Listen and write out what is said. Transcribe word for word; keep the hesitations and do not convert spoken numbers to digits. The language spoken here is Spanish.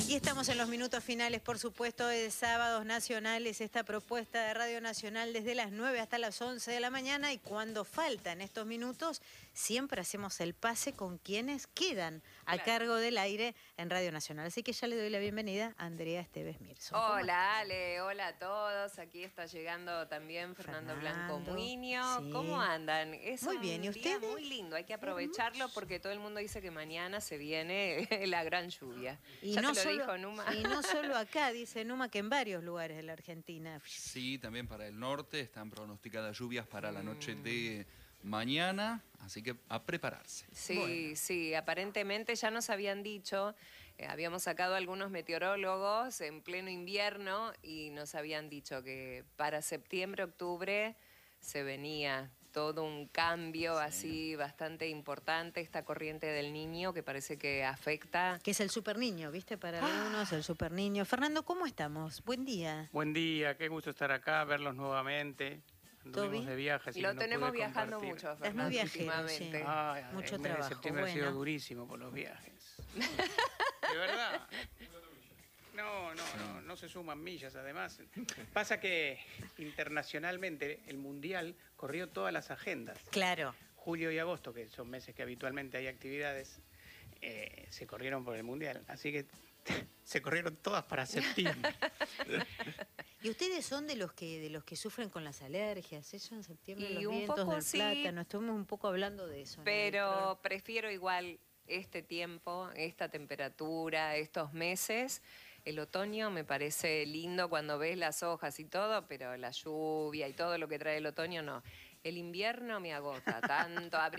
Y estamos en los minutos finales, por supuesto, de Sábados Nacionales, esta propuesta de Radio Nacional desde las nueve hasta las once de la mañana, y cuando faltan estos minutos, siempre hacemos el pase con quienes quedan a claro. cargo del aire en Radio Nacional. Así que ya le doy la bienvenida a Andrea Esteves Mirson. Hola Ale, hola a todos. Aquí está llegando también Fernando, Fernando Blanco Muiño. Sí. ¿Cómo andan? Es muy un bien, ¿y día ustedes? muy lindo, hay que aprovecharlo porque todo el mundo dice que mañana se viene la gran lluvia. Y ya no te lo solo, dijo Numa. Y no solo acá, dice Numa, que en varios lugares de la Argentina. Sí, también para el norte están pronosticadas lluvias para mm. la noche de mañana, así que a prepararse. Sí, bueno. sí, aparentemente ya nos habían dicho, eh, habíamos sacado algunos meteorólogos en pleno invierno y nos habían dicho que para septiembre, octubre se venía todo un cambio sí. así bastante importante, esta corriente del niño que parece que afecta. Que es el super niño, ¿viste? Para algunos, el super niño. Fernando, ¿cómo estamos? Buen día. Buen día, qué gusto estar acá, verlos nuevamente. Anduvimos de viaje. Lo no tenemos viajando compartir. mucho, Fernando, muy viajero, últimamente. Sí. Ay, mucho el mes trabajo. de septiembre bueno. ha sido durísimo por los viajes. De verdad. No, no, no, no se suman millas, además. Pasa que internacionalmente el Mundial corrió todas las agendas. Claro. Julio y agosto, que son meses que habitualmente hay actividades, eh, se corrieron por el Mundial. Así que se corrieron todas para septiembre. ¿Y ustedes son de los que de los que sufren con las alergias? Eso en septiembre, y los un vientos poco del sí, plátano. Estuvimos un poco hablando de eso. Pero ¿no? prefiero igual este tiempo, esta temperatura, estos meses. El otoño me parece lindo cuando ves las hojas y todo, pero la lluvia y todo lo que trae el otoño no. El invierno me agota tanto.